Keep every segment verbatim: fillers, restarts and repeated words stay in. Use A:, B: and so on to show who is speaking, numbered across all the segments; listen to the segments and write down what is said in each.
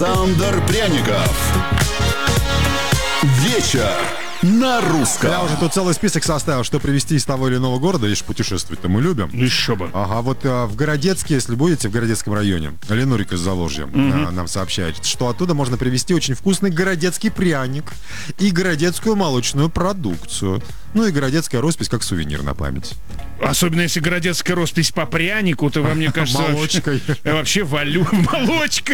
A: Александр Пряников. Вечер на русском.
B: Я уже тут целый список составил, что привезти из того или иного города, видишь, путешествовать-то мы любим.
C: Еще бы.
B: Ага, вот а, в Городецке, если будете, в Городецком районе, Ленурик из Заложья
C: Mm-hmm.
B: а, нам сообщает, что оттуда можно привезти очень вкусный городецкий пряник и городецкую молочную продукцию. Ну и городецкая роспись как сувенир на память.
C: Особенно если городецкая роспись по прянику, то вам, мне кажется,
B: Молочкой.
C: Вообще валю молочкой.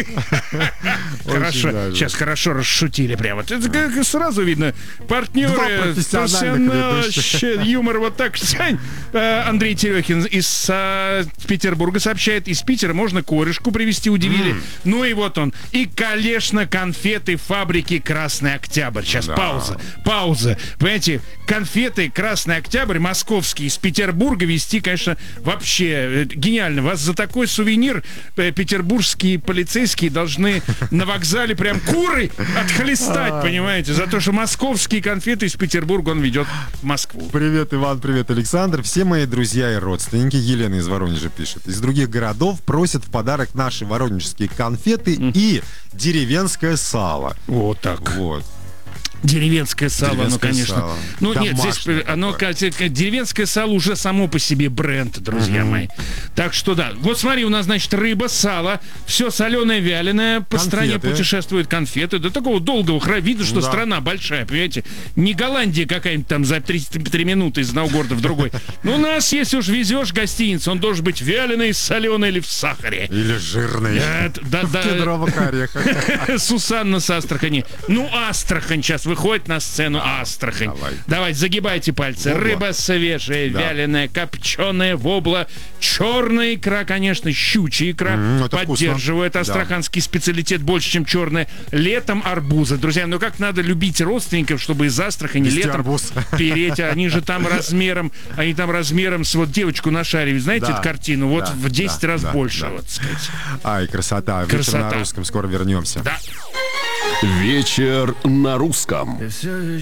C: Хорошо.
B: даже.
C: Сейчас хорошо расшутили прямо. Это как сразу видно. Партнеры,
B: Два профессиональных
C: вообще юмор вот так. Э, Андрей Терехин из Санкт-Петербурга сообщает, из Питера можно корешку привезти, удивили. Ну и вот он. И, конечно, конфеты фабрики «Красный Октябрь». Сейчас
B: Да.
C: пауза. Пауза. Понимаете, конфеты «Красный Октябрь» московские из Петербурга везти, конечно, вообще э, гениально. Вас за такой сувенир э, петербургские полицейские должны на вокзале прям куры отхлестать, понимаете? За то, что московские конфеты из Петербурга он ведет в Москву.
B: Привет, Иван, привет, Александр. Все мои друзья и родственники, Елена из Воронежа пишет, из других городов просят в подарок наши воронежские конфеты mm. и деревенское сало.
C: Вот так.
B: Вот.
C: Деревенское сало,
B: Деревенское
C: оно, конечно.
B: сало.
C: Ну, нет,
B: Домашнее
C: здесь оно,
B: такое.
C: деревенское сало уже само по себе бренд, друзья
B: Мгм.
C: мои. Так что да. Вот смотри, у нас, значит, рыба, сало, все соленое, вяленое, по
B: Конфеты.
C: стране путешествуют конфеты. До такого долгого хра. Видно, что
B: Да.
C: страна большая, понимаете? Не Голландия какая-нибудь там за тридцать три минуты из одного города в другой. Но у нас, если уж везешь гостиницу, он должен быть вяленый, соленый или в сахаре.
B: Или жирный.
C: Э, Да,
B: В
C: да.
B: кедровых орехах.
C: Сусанна с Астрахани. Ну, Астрахань сейчас выходит на сцену. Астрахань.
B: Давай.
C: Давайте, загибайте пальцы.
B: Вобла.
C: Рыба свежая,
B: Да.
C: вяленая, копченая, вобла, черная икра, конечно, щучья икра.
B: М, это
C: Поддерживает
B: вкусно.
C: астраханский специалитет больше, чем черная. Летом арбузы. Друзья, ну как надо любить родственников, чтобы из Астрахани
B: Везти
C: летом
B: арбуз.
C: переть. Они же там размером, они там размером с вот девочку на шаре. Знаете
B: Да.
C: эту картину? Вот
B: Да,
C: в десять
B: да,
C: раз
B: да,
C: больше,
B: да.
C: вот сказать.
B: Ай, красота. Вечер
C: Красота.
B: на русском. Скоро вернемся.
C: Да.
A: Вечер на русском.